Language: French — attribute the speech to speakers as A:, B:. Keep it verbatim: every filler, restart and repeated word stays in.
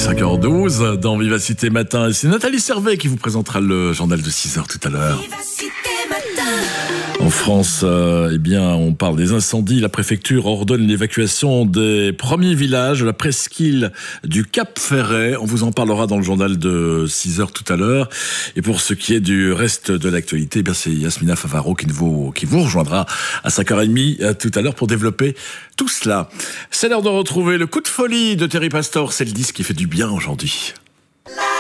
A: cinq heures douze dans Vivacité Matin. Et c'est Nathalie Servet qui vous présentera le journal de six heures tout à l'heure. En France, euh, eh bien, on parle des incendies. La préfecture ordonne l'évacuation des premiers villages de la presqu'île du Cap Ferret. On vous en parlera dans le journal de six heures tout à l'heure. Et pour ce qui est du reste de l'actualité, eh bien, c'est Yasmina Favaro qui vous, qui vous rejoindra à cinq heures trente tout à l'heure pour développer tout cela. C'est l'heure de retrouver le coup de folie de Terry Pastor. C'est le disque qui fait du bien aujourd'hui.